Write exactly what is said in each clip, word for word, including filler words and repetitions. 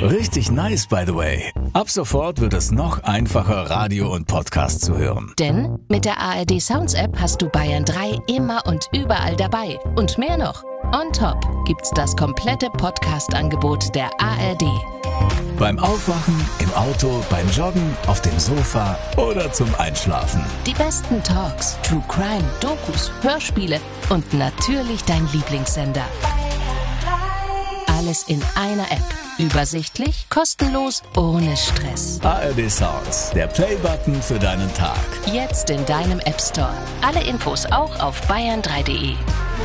Richtig nice, by the way. Ab sofort wird es noch einfacher, Radio und Podcast zu hören. Denn mit der A R D Sounds App hast du Bayern drei immer und überall dabei. Und mehr noch. On top gibt's das komplette Podcast-Angebot der A R D. Beim Aufwachen, im Auto, beim Joggen, auf dem Sofa oder zum Einschlafen. Die besten Talks, True Crime, Dokus, Hörspiele und natürlich dein Lieblingssender. Alles in einer App. Übersichtlich, kostenlos, ohne Stress. A R D Sounds, der Play-Button für deinen Tag. Jetzt in deinem App Store. Alle Infos auch auf bayern drei punkt de.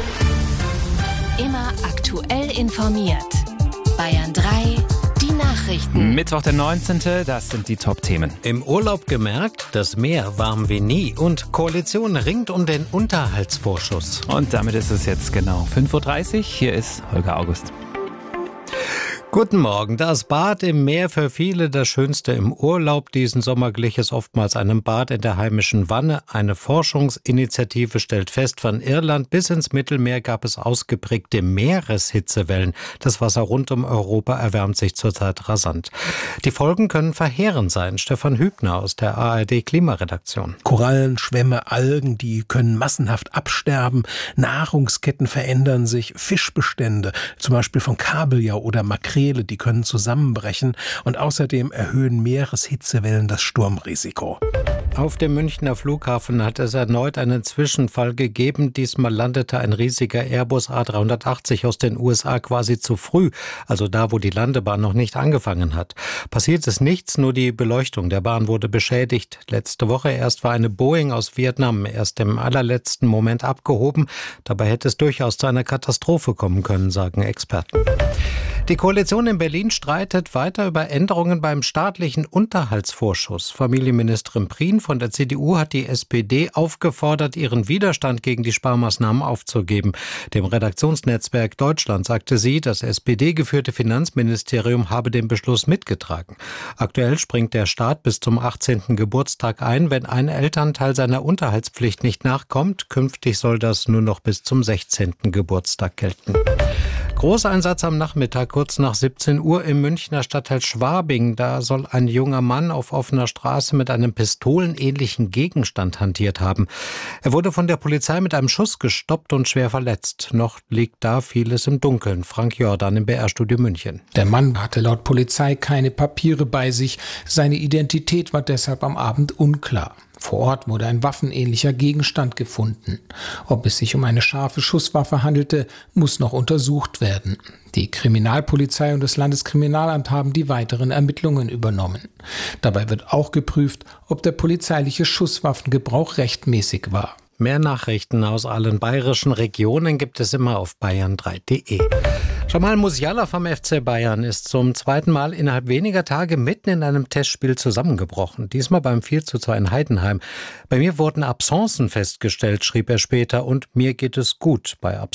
Immer aktuell informiert. Bayern drei, die Nachrichten. Mittwoch der neunzehnte Das sind die Top-Themen. Im Urlaub gemerkt, das Meer warm wie nie und Koalition ringt um den Unterhaltsvorschuss. Und damit ist es jetzt genau fünf Uhr dreißig. Hier ist Holger August. Guten Morgen. Das Bad im Meer für viele das Schönste im Urlaub. Diesen Sommer glich es oftmals einem Bad in der heimischen Wanne. Eine Forschungsinitiative stellt fest, von Irland bis ins Mittelmeer gab es ausgeprägte Meereshitzewellen. Das Wasser rund um Europa erwärmt sich zurzeit rasant. Die Folgen können verheerend sein. Stefan Hübner aus der A R D Klimaredaktion. Korallen, Schwämme, Algen, die können massenhaft absterben. Nahrungsketten verändern sich. Fischbestände, zum Beispiel von Kabeljau oder Makrelen, die können zusammenbrechen und außerdem erhöhen Meereshitzewellen das Sturmrisiko. Auf dem Münchner Flughafen hat es erneut einen Zwischenfall gegeben. Diesmal landete ein riesiger Airbus A dreihundertachtzig aus den U S A quasi zu früh, also da, wo die Landebahn noch nicht angefangen hat. Passiert ist nichts, nur die Beleuchtung der Bahn wurde beschädigt. Letzte Woche erst war eine Boeing aus Vietnam erst im allerletzten Moment abgehoben. Dabei hätte es durchaus zu einer Katastrophe kommen können, sagen Experten. Die Koalition in Berlin streitet weiter über Änderungen beim staatlichen Unterhaltsvorschuss. Familienministerin Prien von der C D U hat die S P D aufgefordert, ihren Widerstand gegen die Sparmaßnahmen aufzugeben. Dem Redaktionsnetzwerk Deutschland sagte sie, das S P D-geführte Finanzministerium habe den Beschluss mitgetragen. Aktuell springt der Staat bis zum achtzehnten Geburtstag ein, wenn ein Elternteil seiner Unterhaltspflicht nicht nachkommt. Künftig soll das nur noch bis zum sechzehnten Geburtstag gelten. Großeinsatz am Nachmittag, kurz nach siebzehn Uhr im Münchner Stadtteil Schwabing. Da soll ein junger Mann auf offener Straße mit einem pistolenähnlichen Gegenstand hantiert haben. Er wurde von der Polizei mit einem Schuss gestoppt und schwer verletzt. Noch liegt da vieles im Dunkeln. Frank Jordan im B R-Studio München. Der Mann hatte laut Polizei keine Papiere bei sich. Seine Identität war deshalb am Abend unklar. Vor Ort wurde ein waffenähnlicher Gegenstand gefunden. Ob es sich um eine scharfe Schusswaffe handelte, muss noch untersucht werden. Die Kriminalpolizei und das Landeskriminalamt haben die weiteren Ermittlungen übernommen. Dabei wird auch geprüft, ob der polizeiliche Schusswaffengebrauch rechtmäßig war. Mehr Nachrichten aus allen bayerischen Regionen gibt es immer auf bayern drei punkt de. Jamal Musiala vom F C Bayern ist zum zweiten Mal innerhalb weniger Tage mitten in einem Testspiel zusammengebrochen. Diesmal beim vier zu zwei in Heidenheim. Bei mir wurden Absenzen festgestellt, schrieb er später, und mir geht es gut. Bei